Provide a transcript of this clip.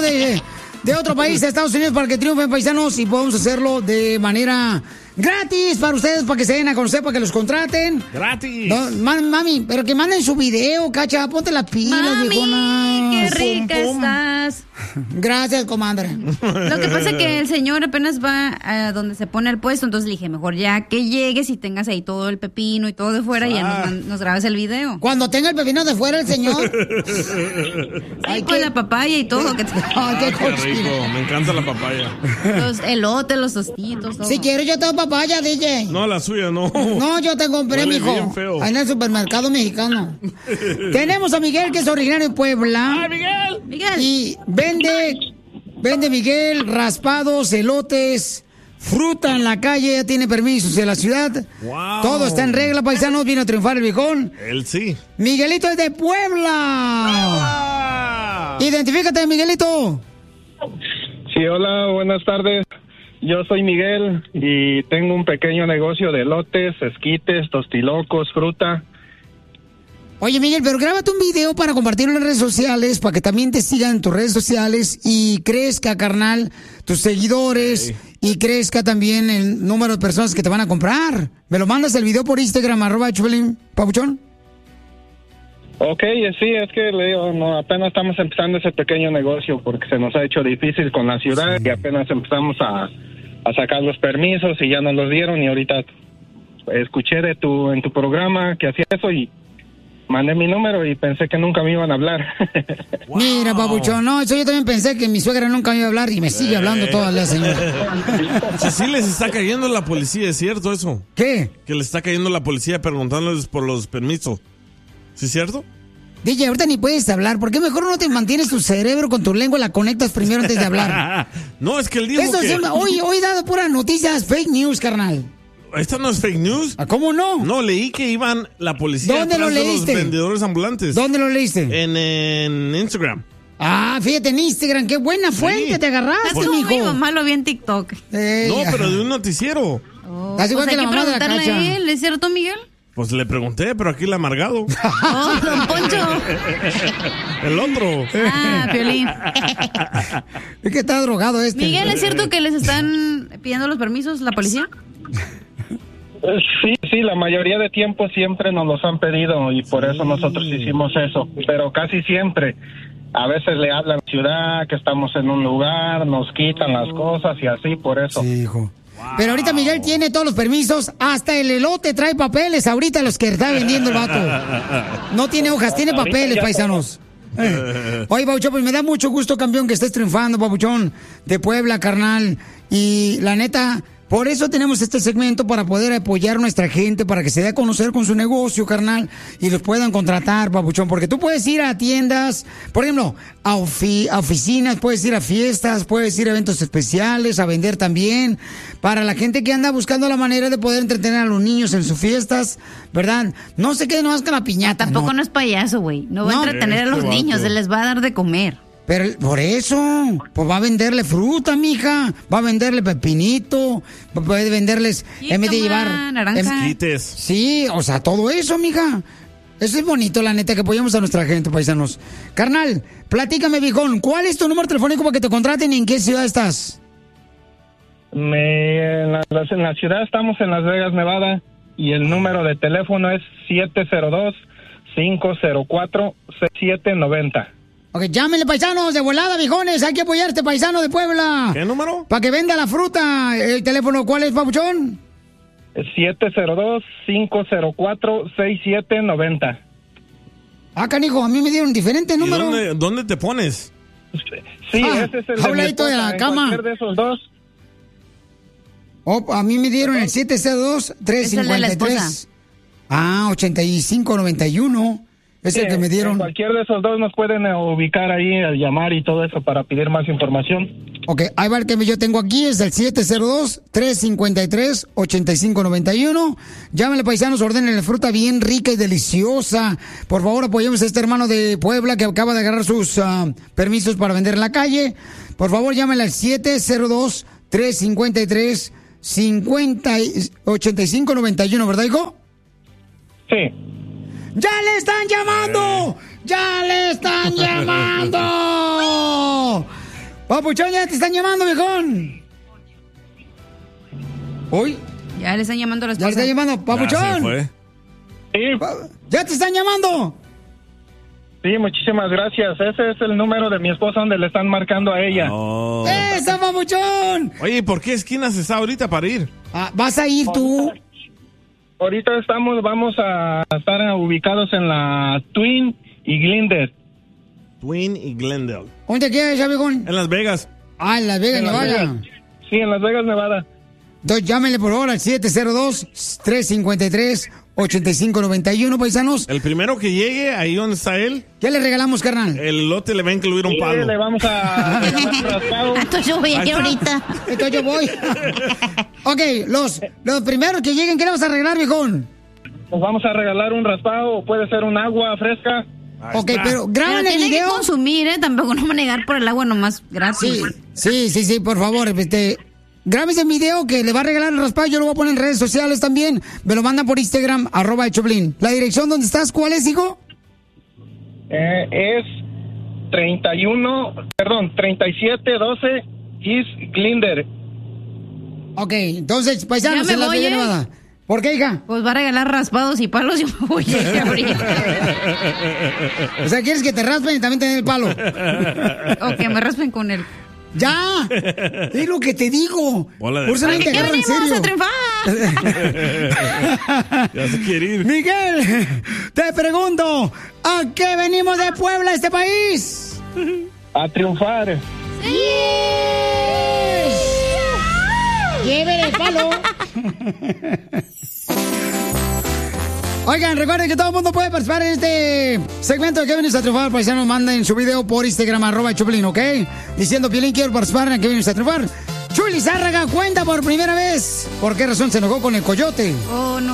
de otro país a Estados Unidos para que triunfen, paisanos, y podemos hacerlo de manera gratis para ustedes, para que se den a conocer, para que los contraten. ¡Gratis! No, mami, pero que manden su video, cacha, ponte las pilas, mami, viejona. qué rica estás. Gracias, comadre. Lo que pasa es que el señor apenas va a donde se pone el puesto, entonces le dije, mejor ya que llegues y tengas ahí todo el pepino y todo de fuera, y ya nos grabes el video. Cuando tenga el pepino de fuera el señor. Ay, con la papaya y todo. Ay, qué rico, me encanta la papaya. Los elotes, los tostitos, todo. Si quieres yo tengo papaya, DJ. No, la suya no. No, yo te compré, Huele mijo. bien feo. Ahí en el supermercado mexicano. Tenemos a Miguel, que es originario de Puebla. ¡Ay, Miguel! Miguel. Y vende Miguel raspados, elotes, fruta en la calle, ya tiene permisos de la ciudad. Wow. Todo está en regla, paisanos, vino a triunfar el viejón. Él sí. Miguelito es de Puebla. Identifícate, Miguelito. Sí, hola, buenas tardes. Yo soy Miguel y tengo un pequeño negocio de elotes, esquites, tostilocos, fruta. Oye, Miguel, pero grábate un video para compartirlo en las redes sociales, para que también te sigan en tus redes sociales y crezca, carnal, tus seguidores, y crezca también el número de personas que te van a comprar. ¿Me lo mandas el video por Instagram, @Chupelín, Papuchón? Ok, sí, es que le digo, no, apenas estamos empezando ese pequeño negocio porque se nos ha hecho difícil con la ciudad y apenas empezamos a sacar los permisos y ya nos los dieron, y ahorita escuché en tu programa que hacía eso y mandé mi número y pensé que nunca me iban a hablar. Wow. Mira, Papuchón, no, eso yo también pensé que mi suegra nunca me iba a hablar y me sigue hablando toda la señora. Sí, les está cayendo la policía, ¿es cierto eso? ¿Qué? Que le está cayendo la policía preguntándoles por los permisos. ¿Sí es cierto? DJ, ahorita ni puedes hablar. ¿Por qué mejor no te mantienes tu cerebro con tu lengua, la conectas primero antes de hablar? No, es que él dijo eso que... Hoy dado puras noticias fake news, carnal. ¿Esta no es fake news? ¿Cómo no? No, leí que iban la policía ¿Dónde atrás lo de leíste? los vendedores ambulantes. ¿Dónde lo leíste? En Instagram. Ah, fíjate, en Instagram. Qué buena fuente te agarraste, Así como mi mijo. mamá lo vi en TikTok. No, pero de un noticiero. Estás igual que la mamá de la preguntarle Cacha. a él, ¿es cierto, Miguel? Pues le pregunté, pero aquí el amargado. Oh, don Poncho. El otro. Ah, Piolín. Es que está drogado este. Miguel, ¿es cierto que les están pidiendo los permisos la policía? Sí, la mayoría de tiempo siempre nos los han pedido y por eso nosotros hicimos eso, pero casi siempre. A veces le hablan a la ciudad que estamos en un lugar, nos quitan las cosas y así, por eso. Sí, hijo. Pero ahorita Miguel tiene todos los permisos, hasta el elote trae papeles, ahorita los que está vendiendo el vato. No tiene hojas, tiene papeles, paisanos. Oye, Papuchón, pues me da mucho gusto, campeón, que estés triunfando, Papuchón, de Puebla, carnal. Y la neta, por eso tenemos este segmento, para poder apoyar a nuestra gente, para que se dé a conocer con su negocio, carnal, y los puedan contratar, Papuchón. Porque tú puedes ir a tiendas, por ejemplo, a oficinas, puedes ir a fiestas, puedes ir a eventos especiales, a vender también. Para la gente que anda buscando la manera de poder entretener a los niños en sus fiestas, ¿verdad? No se queden nomás con la piñata. Tampoco no es payaso, güey. No va a entretener a los niños, se les va a dar de comer. Pero por eso, pues va a venderle fruta, mija, va a venderle pepinito, puede venderles, en vez de llevar naranja. Sí, o sea, todo eso, mija. Eso es bonito, la neta, que apoyamos a nuestra gente, paisanos. Carnal, platícame, viejón, ¿cuál es tu número telefónico para que te contraten y en qué ciudad estás? En la ciudad estamos en Las Vegas, Nevada, y el número de teléfono es 702-504-6790. Ok, llámenle, paisanos, de volada, viejones. Hay que apoyarte, paisano de Puebla. ¿Qué número? Para que venda la fruta. El teléfono, ¿cuál es, Papuchón? 702-504-6790. Ah, canijo, a mí me dieron diferente número. ¿Dónde te pones? Sí, ese es el a un ladito de la en cama. cualquier de esos dos. Oh, a mí me dieron el 702-353. Ah, 8591. Es el que me dieron. En cualquier de esos dos nos pueden ubicar ahí, al llamar y todo eso para pedir más información. Ok, ahí va el que yo tengo aquí, es el 702-353-8591. Llámenle, paisanos, ordenen fruta bien rica y deliciosa. Por favor, apoyemos a este hermano de Puebla que acaba de agarrar sus permisos para vender en la calle. Por favor, llámenle al 702-353-8591, ¿verdad, hijo? Sí. ¡Ya le están llamando! ¡Ya le están llamando! Papuchón, ya te están llamando, viejón. ¿Uy? Ya le están llamando a la esposa. Ya le están llamando, Papuchón. Ya te están llamando. Sí, muchísimas gracias. Ese es el número de mi esposa donde le están marcando a ella. Oh. ¡Esa, Papuchón! Oye, ¿por qué esquinas está ahorita para ir? ¿Vas a ir tú? Ahorita vamos a estar ubicados en la Twin y Glendale. Twin y Glendale. ¿Dónde quieres, viejón? En Las Vegas. En Las Vegas, Nevada. Sí, en Las Vegas, Nevada. Entonces, llámenle por favor al 702-353-8591, paisanos. El primero que llegue, ahí donde está él. ¿Qué le regalamos, carnal? El lote le va a incluir un palo. Le vamos a raspado. Entonces yo voy aquí ahorita. Entonces yo voy. Ok, los primeros que lleguen, ¿qué le vas a regalar, viejón? Nos vamos a regalar un raspado, o puede ser un agua fresca. Ok, pero graben el video. Tiene que consumir, tampoco no va a negar por el agua nomás gratis. Sí, por favor, grabe ese video que le va a regalar el raspado. Yo lo voy a poner en redes sociales también. Me lo mandan por Instagram, @el Choplin. ¿La dirección donde estás cuál es, hijo? Es 3712 East Glendale. Ok, entonces, paisanos, en la Vegas, Nevada. ¿Por qué, hija? Pues va a regalar raspados y palos y me voy a ahorita. O sea, ¿quieres que te raspen y también te den el palo? O que me raspen con él. ¡Ya! Es lo que te digo. Por eso no te agarro en serio. ¡A triunfar! Ya se quiere ir. Miguel, te pregunto, ¿a qué venimos de Puebla, este país? A triunfar. ¡Sí! ¡Llévele el palo! Oigan, recuerden que todo el mundo puede participar en este segmento de ¿Qué vienes a triunfar? Paisanos, manden su video por Instagram, @Choplin, ¿ok? Diciendo, Piolín, quiero participar en ¿Qué vienes a triunfar? Chuli Zárraga cuenta por primera vez. ¿Por qué razón se enojó con el coyote? Oh, no.